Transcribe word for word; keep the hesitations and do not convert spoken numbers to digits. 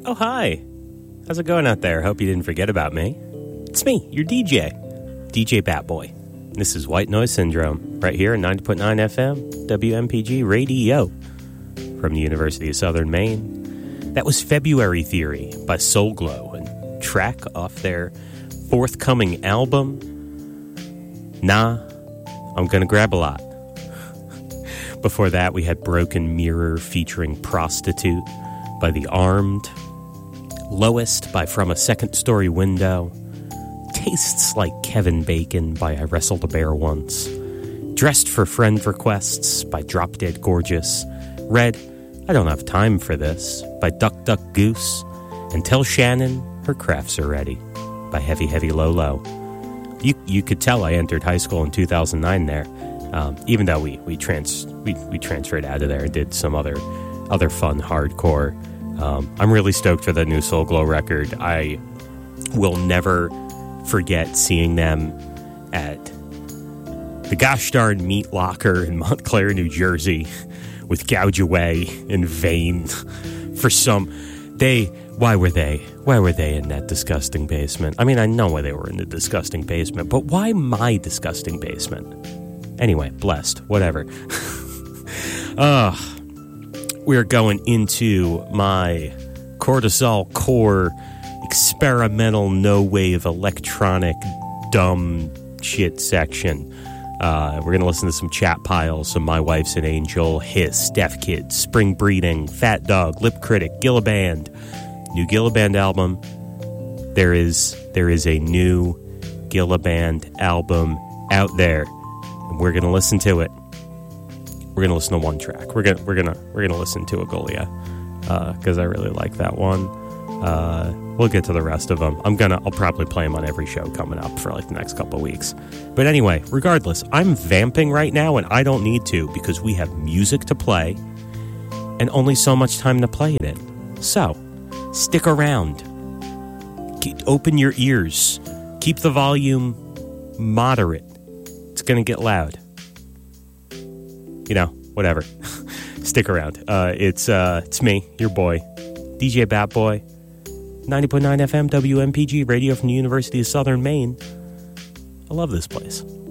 Oh, hi. How's it going out there? Hope you didn't forget about me. It's me, your D J, D J Batboy. This is White Noise Syndrome, right here at ninety point nine F M, W M P G Radio, from the University of Southern Maine. That was February Theory by Soul Glow, and track off their forthcoming album, Nah, I'm Gonna Grab a Lot. Before that, we had Broken Mirror featuring Prostitute by The Armed, Lowest by From a Second Story Window, Tastes Like Kevin Bacon by I Wrestled a Bear Once, Dressed for Friend Requests by Drop Dead Gorgeous, Red, I Don't Have Time for This by Duck Duck Goose, and Tell Shannon Her Crafts Are Ready by Heavy Heavy Low Low. You you could tell I entered high school in two thousand nine there, um, even though we we trans we, we transferred out of there and did some other other fun hardcore. Um, I'm really stoked for the new Soul Glow record. I will never forget seeing them at the gosh darn Meat Locker in Montclair, New Jersey, with Gouge Away and Vane for some. They, why were they? Why were they in that disgusting basement? I mean, I know why they were in the disgusting basement, but why my disgusting basement? Anyway, blessed, whatever. Ugh. We're going into my Cortisol Core experimental no-wave electronic dumb shit section. Uh, we're going to listen to some Chat Piles, some My Wife's an Angel, Hiss, Deaf Kid, Spring Breeding, Fat Dog, Lip Critic, Gilliband. New Gilliband album. There is there is a new Gilliband album out there, and we're going to listen to it. We're gonna listen to one track. We're gonna we're gonna we're gonna listen to Agolia because uh, I really like that one. Uh, we'll get to the rest of them. I'm gonna I'll probably play them on every show coming up for like the next couple of weeks. But anyway, regardless, I'm vamping right now, and I don't need to because we have music to play and only so much time to play it in. So stick around. Keep, open your ears. Keep the volume moderate. It's gonna get loud. You know, whatever. Stick around. Uh, it's uh, it's me, your boy, D J Batboy, ninety point nine F M, W M P G Radio from the University of Southern Maine. I love this place.